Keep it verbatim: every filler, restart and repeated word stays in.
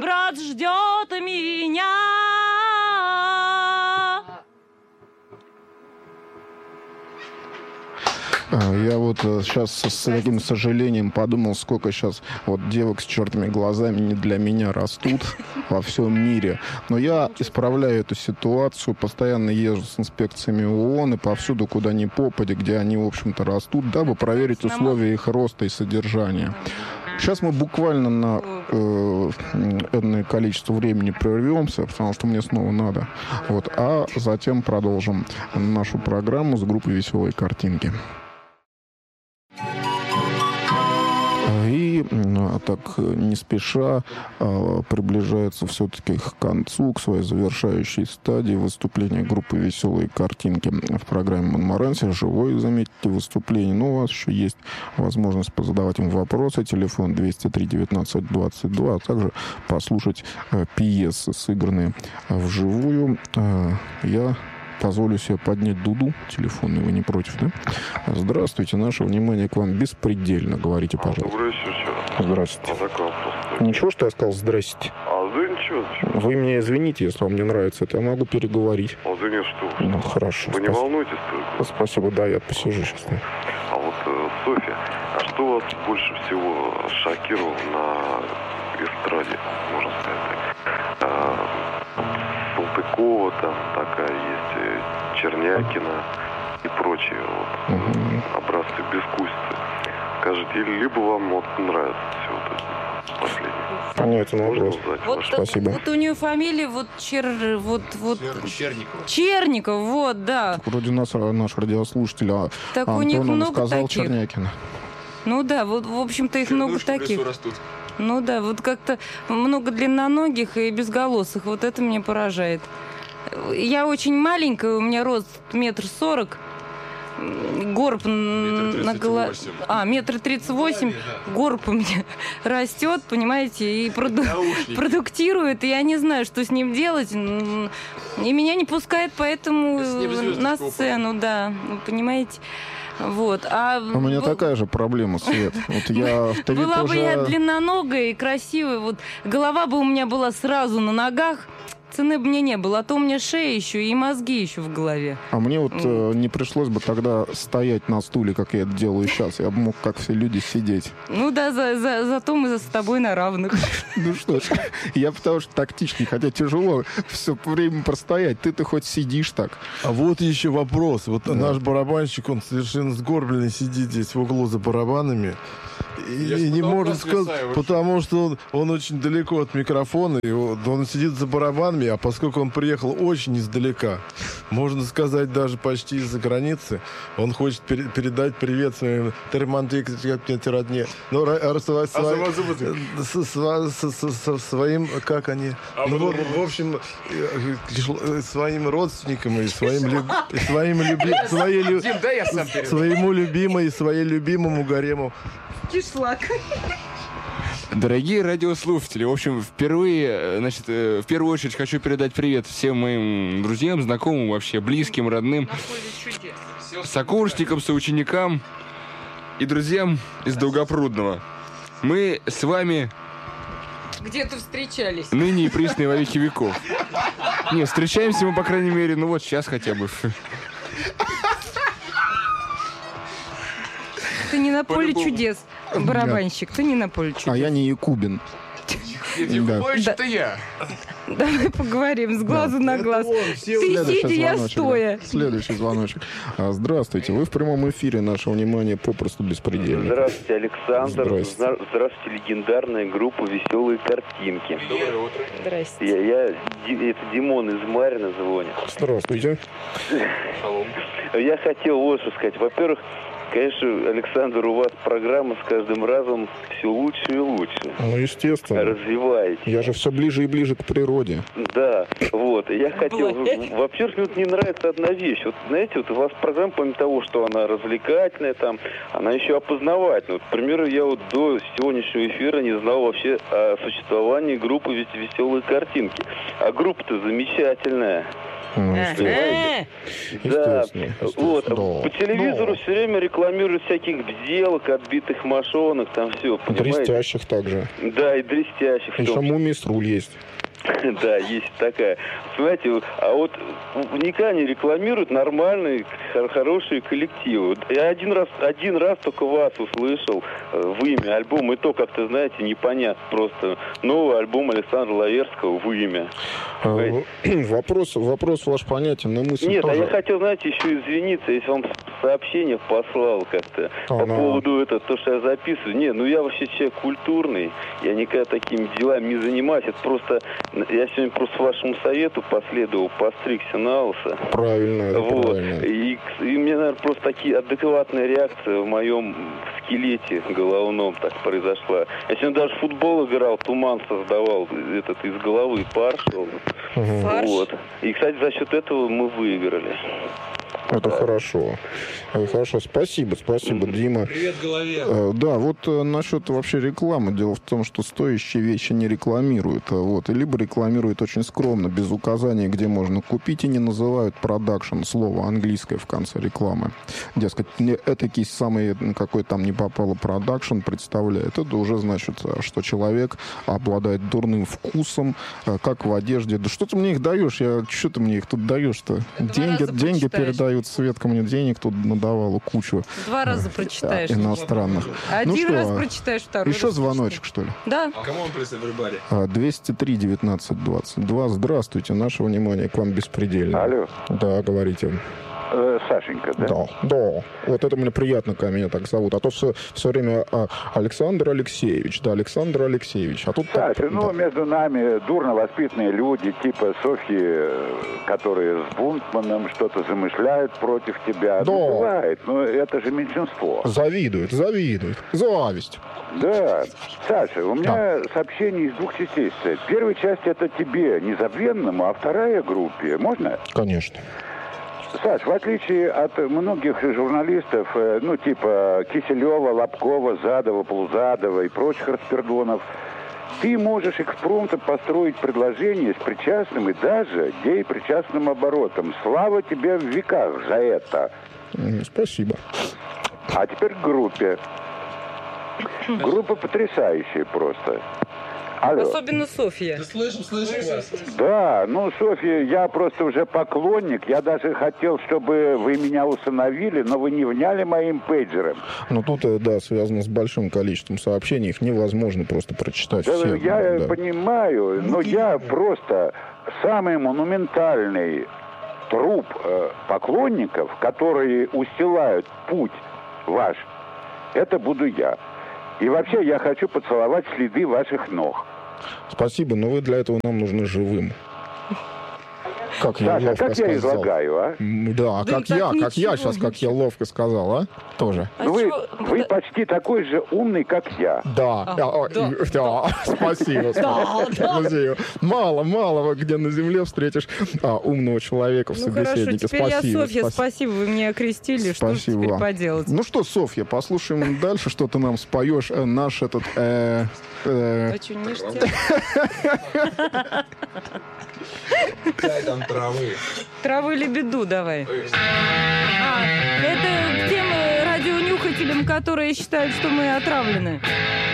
брат ждет меня. Я вот сейчас с таким сожалением подумал, сколько сейчас вот девок с черными глазами не для меня растут во всем мире. Но я исправляю эту ситуацию, постоянно езжу с инспекциями ООН и повсюду, куда ни попадя, где они, в общем-то, растут, дабы проверить условия их роста и содержания. Сейчас мы буквально на э, энное количество времени прервемся, потому что мне снова надо. Вот, а затем продолжим нашу программу с группой «Веселые картинки». И так не спеша приближается все-таки к концу, к своей завершающей стадии выступления группы «Веселые картинки» в программе «Монморанси». Живое, заметьте, выступление. Но у вас еще есть возможность позадавать им вопросы. Телефон двести три девятнадцать двадцать два, а также послушать пьесы, сыгранные вживую. Я позволю себе поднять дуду телефонный, вы не против, да? Здравствуйте, наше внимание к вам беспредельно. Говорите, пожалуйста. Добрый вечер. Здравствуйте. А такой вопрос. Ничего, что я сказал «здрасте»? А да ничего, ничего. Вы меня извините, если вам не нравится это, я могу переговорить. А да нет, что вы. Ну, хорошо. Вы не спасибо. волнуйтесь только. Спасибо, да, я посижу сейчас. Да. А вот, э, Софья, а что вас больше всего шокировало на эстраде, можно сказать так? А, Салтыкова там такая есть, Чернякина и прочие вот, Угу. образцы безвкусицы. Скажите, либо вам вот нравится все вот это последнее? Понятен Можно вопрос. узнать Вот, ваше? Спасибо. вот у нее фамилия вот Чер... Вот, вот... Черникова. Черников, вот, да. Вроде нас наш радиослушатель а, Так у Антон, них он много сказал таких. Чернякина. Ну да, вот, в общем-то, их много Чернушки в лесу таких. растут. Ну да, вот как-то много длинноногих и безголосых. Вот это меня поражает. Я очень маленькая, у меня рост метр сорок. Горб на голове. А, метр тридцать восемь. Горб у меня растет, понимаете, и проду... продуктирует. И я не знаю, что с ним делать. И меня не пускают поэтому на сцену, да. Вы понимаете? Вот. А У меня б... такая же проблема, Свет. Вот я, ты ведь была бы уже... я длинноногая и красивая, вот голова бы у меня была сразу на ногах, цены бы мне не было, а то у меня шея еще и мозги еще в голове. А мне вот э, не пришлось бы тогда стоять на стуле, как я это делаю сейчас. Я бы мог, как все люди, сидеть. Ну да, за, за, зато мы с тобой на равных. Ну что ж, я потому что тактичный, хотя тяжело все время простоять. Ты-то хоть сидишь так. А вот еще вопрос. Вот наш барабанщик, он совершенно сгорбленный, сидит здесь в углу за барабанами. И, Я и не потом может свисаю сказать, вообще. потому что он, он очень далеко от микрофона, и он, он сидит за барабанами, а поскольку он приехал очень издалека, можно сказать, даже почти из-за границы, он хочет пере- передать привет своим родне. Ну, ра- ра- сва- сва- с- сва- с- с- с- своим, как они, ну, вот, в общем, э, э, своим родственникам и своим, люб- и своим люби- своей лю- Дим, да я сам передам. своему любимой и своей любимому гарему. Кишлак. Дорогие радиослушатели, в общем, впервые, значит, э, в первую очередь хочу передать привет всем моим друзьям, знакомым, вообще близким, родным, сокурсникам, соученикам и друзьям из Долгопрудного. Мы с вами Где-то встречались. ныне и присно и во веки веков. Не, встречаемся мы, по крайней мере, ну вот сейчас хотя бы. Ты не на поле По-любому. чудес, барабанщик. Ты не на поле чудес. А я не Якубин. Нет, Да. Якубович, Да. это я. Давай поговорим с глазу на глаз. Ты Следующий сидя, я звоночек, стоя. да. Следующий звоночек. А, здравствуйте, вы в прямом эфире. Наше внимание попросту беспредельно. Здравствуйте, Александр. Здрасте. Зна- Здравствуйте, легендарная группа «Веселые картинки». Доброе утро. Здрасте. Я, я Ди- это Димон из Марина звонит. Здравствуйте. Шалом. Я хотел вот что сказать. Во-первых, конечно, Александр, у вас программа с каждым разом все лучше и лучше. Ну, естественно. Развиваете. Я же все ближе и ближе к природе. Да, вот. Я хотел... Блядь. Во-первых, мне вот не нравится одна вещь. Вот, знаете, вот у вас программа, помимо того, что она развлекательная, там, она еще опознавательная. Вот, к примеру, я вот до сегодняшнего эфира не знал вообще о существовании группы «Веселые картинки». А группа-то замечательная. Ну, Ага. Да, естественно, вот. естественно. По телевизору Но все время рекламируют всяких бделок, отбитых мошонок, там все, понимаете? дрестящих также. Да, и дрестящих. в Еще том мумий-струль есть. Да, есть такая. Понимаете, а вот никогда они рекламируют нормальные, хор- хорошие коллективы. Я один раз, один раз только вас услышал э, в имя альбома, и то как-то, знаете, непонятно. Просто новый альбом Александра Лаверского в имя. Э, Вопрос, вопрос ваш понятен, но мысль Нет, а тоже... я хотел, знаете, еще извиниться, если вам сообщение послал как-то А, по ну. поводу этого, то, что я записываю. Не, ну я вообще человек культурный, я никогда такими делами не занимаюсь. Это просто, я сегодня просто вашему совету последовал, постригся на лысо. Правильно, это Вот. правильно. И, и мне, наверное, просто такие адекватная реакция в моем скелете головном так произошла. Я сегодня даже в футбол играл, туман создавал, этот из головы пар шел. Мгм. Фарш? Вот. И, кстати, за счет этого мы выиграли. Это хорошо. Это хорошо. Спасибо, спасибо, Дима. Привет голове. Э, Да, вот э, насчет вообще рекламы. Дело в том, что стоящие вещи не рекламируют. э, Вот, и либо рекламируют очень скромно, без указания, где можно купить, и не называют продакшн, слово английское в конце рекламы. Дескать, не этакий самый, м, какой там не попало продакшн представляет. Это уже значит, э, что человек обладает дурным вкусом, э, как в одежде. Да что ты мне их даешь? Я, что ты мне их тут даешь-то? Деньги, раза деньги прочитаешь. передают. Светка мне денег тут надавала кучу. Два раза э, прочитаешь. Иностранных. Один Ну что, раз прочитаешь, второй Еще раз звоночек, что ли? прочитаешь. Да. А кому он представит в баре? А, двести три девятнадцать двадцать два. Здравствуйте, наше внимание к вам беспредельно. Алло, Да, говорите. э, Сашенька, да? Да, да. Вот это мне приятно, когда меня так зовут. А то все, все время а, Александр Алексеевич. Да, Александр Алексеевич. А тут так, Саша, ну, да. между нами дурно воспитанные люди, типа Софьи, э, которые с Бунтманом что-то замышляют против тебя. Да. Ну, бывает, но это же меньшинство. Завидует, завидует. Зависть. Да. Саша, у меня сообщение из двух частей состоит. Первая часть это тебе, незабвенному, а вторая группе. Можно? Конечно. Саш, в отличие от многих журналистов, э, ну, типа Киселева, Лобкова, Задова, Полузадова и прочих распердонов, ты можешь экспромтом построить предложение с причастным и даже гей-причастным оборотом. Слава тебе в веках за это. М, Спасибо. А теперь к группе. Группа потрясающая просто. Алло. Особенно Софья. Слышим, слышим вас. Да, ну, Софья, я просто уже поклонник. Я даже хотел, чтобы вы меня усыновили, но вы не вняли моим пейджером. Но тут, э, да, связано с большим количеством сообщений. Их невозможно просто прочитать Да, все. я да. понимаю, но я просто самый монументальный труп э, поклонников, которые устилают путь ваш, это буду я. И вообще я хочу поцеловать следы ваших ног. Спасибо, но вы для этого нам нужны живым. Как я Саша, ловко как я сказал. излагаю, а? М, Да, Да как так я, как я ничего, сейчас, как я ничего. ловко сказал, а? Тоже. А Ну, вы, чего- вы вот- почти такой же умный, как я. Да, А, а, да. и- да, спасибо. спасибо. Мало, мало, где на земле встретишь а, умного человека в Ну хорошо, собеседнике. теперь Спасибо. я Софья, спасибо. спасибо, вы меня окрестили, что же Спасибо теперь вам. поделать? Ну что, Софья, послушаем дальше, что ты нам споешь. Э, Наш этот... э, э, А что, ништяк? Дай там травы. Травы лебеду давай. А, это к тем э, радионюхателям, которые считают, что мы отравлены.